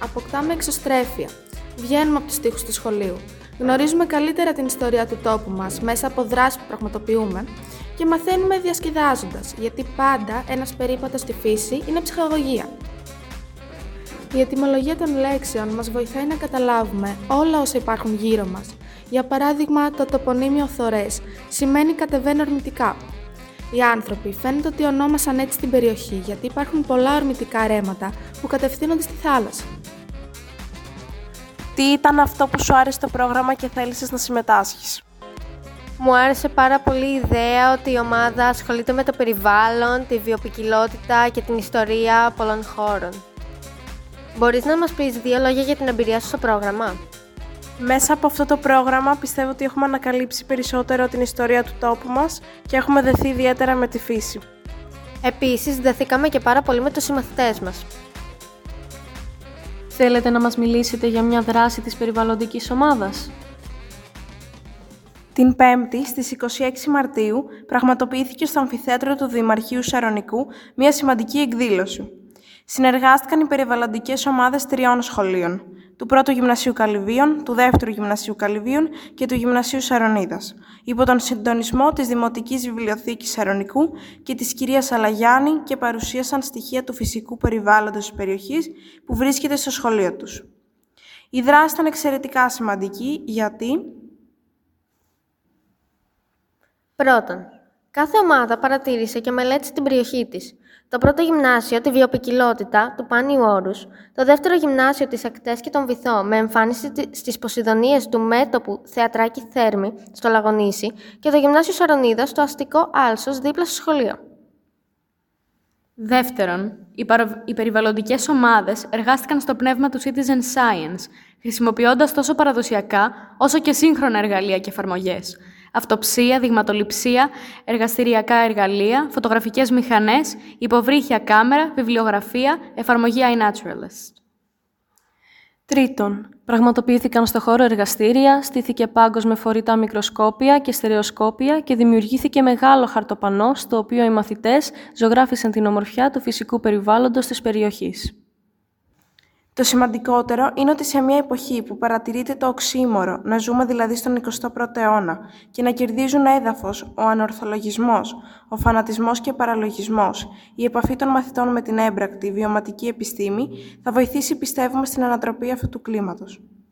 αποκτάμε εξωστρέφεια. Βγαίνουμε από τους τοίχους του σχολείου. Γνωρίζουμε καλύτερα την ιστορία του τόπου μας μέσα από δράσεις που πραγματοποιούμε και μαθαίνουμε διασκεδάζοντας, γιατί πάντα ένας περίπατος στη φύση είναι ψυχαγωγία. Η ετυμολογία των λέξεων μας βοηθάει να καταλάβουμε όλα όσα υπάρχουν γύρω μας. Για παράδειγμα, το τοπονύμιο Θωρές σημαίνει κατεβαίνω ορμητικά. Οι άνθρωποι φαίνεται ότι ονόμασαν έτσι την περιοχή γιατί υπάρχουν πολλά ορμητικά ρέματα που κατευθύνονται στη θάλασσα. Τι ήταν αυτό που σου άρεσε το πρόγραμμα και θέλησες να συμμετάσχεις? Μου άρεσε πάρα πολύ η ιδέα ότι η ομάδα ασχολείται με το περιβάλλον, τη βιοποικιλότητα και την ιστορία πολλών χώρων. Μπορείς να μας πεις 2 λόγια για την εμπειρία σου στο πρόγραμμα? Μέσα από αυτό το πρόγραμμα πιστεύω ότι έχουμε ανακαλύψει περισσότερο την ιστορία του τόπου μας και έχουμε δεθεί ιδιαίτερα με τη φύση. Επίσης, δεθήκαμε και πάρα πολύ με τους συμμαθητές μας. Θέλετε να μας μιλήσετε για μια δράση της περιβαλλοντικής ομάδας? Την Πέμπτη, στις 26 Μαρτίου, πραγματοποιήθηκε στο Αμφιθέατρο του Δημαρχείου Σαρονικού μια σημαντική εκδήλωση. Συνεργάστηκαν οι περιβαλλοντικές ομάδες 3 σχολείων, του 1ου Γυμνασίου Καλυβίων, του 2ου Γυμνασίου Καλυβίων και του Γυμνασίου Σαρονίδας, υπό τον συντονισμό της Δημοτικής Βιβλιοθήκης Σαρονικού και της κυρίας Αλαγιάννη και παρουσίασαν στοιχεία του φυσικού περιβάλλοντος της περιοχής που βρίσκεται στο σχολείο τους. Η δράση ήταν εξαιρετικά σημαντική γιατί... Πρώτον, κάθε ομάδα παρατήρησε και μελέτησε την περιοχή της. Το πρώτο γυμνάσιο, τη βιοποικιλότητα του Πάνιου Όρους, το δεύτερο γυμνάσιο, τις ακτές και τον βυθό, με εμφάνιση στις Ποσειδονίες του μέτωπου Θεατράκη Θέρμη, στο Λαγονήσι, και το γυμνάσιο Σαρονίδας, στο αστικό Άλσος, δίπλα στο σχολείο. Δεύτερον, οι περιβαλλοντικές ομάδες εργάστηκαν στο πνεύμα του Citizen Science, χρησιμοποιώντας τόσο παραδοσιακά όσο και σύγχρονα εργαλεία και εφαρμογές. Αυτοψία, δειγματοληψία, εργαστηριακά εργαλεία, φωτογραφικές μηχανές, υποβρύχια κάμερα, βιβλιογραφία, εφαρμογή iNaturalist. Τρίτον, πραγματοποιήθηκαν στο χώρο εργαστήρια, στήθηκε πάγκος με φορητά μικροσκόπια και στερεοσκόπια και δημιουργήθηκε μεγάλο χαρτοπανό στο οποίο οι μαθητές ζωγράφισαν την ομορφιά του φυσικού περιβάλλοντος της περιοχής. Το σημαντικότερο είναι ότι σε μια εποχή που παρατηρείται το οξύμορο, να ζούμε δηλαδή στον 21ο αιώνα, και να κερδίζουν έδαφος ο ανορθολογισμός, ο φανατισμός και ο παραλογισμός, η επαφή των μαθητών με την έμπρακτη βιωματική επιστήμη θα βοηθήσει, πιστεύουμε, στην ανατροπή αυτού του κλίματος.